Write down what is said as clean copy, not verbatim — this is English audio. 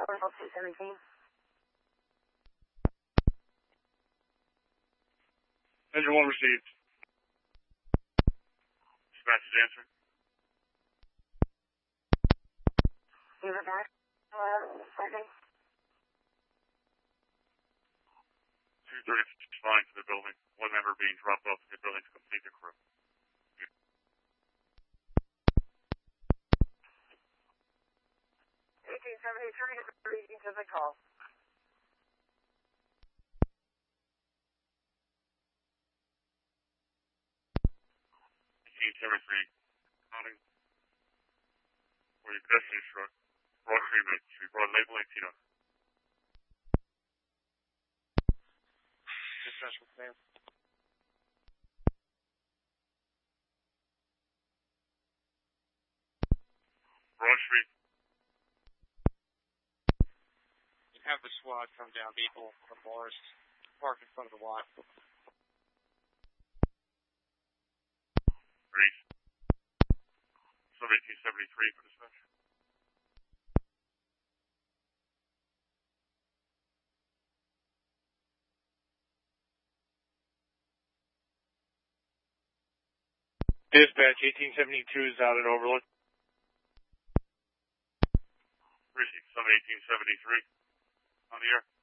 Overall 217. Engine 1 received. Dispatch is answering. Beaver back. Starting. 230 flying to the building. One member being dropped off to the building to complete the crew. 1873 reading to the call. Counting for your pedestrian truck, broad treatment to be brought label 18 on. Dispatch with command. Broad Street. You have the squad come down, people from Morris, park in front of the lot. Ready. Sub 1873 for dispatch. Dispatch 1872 is out at Overlook. Receive sub 1873 on the air.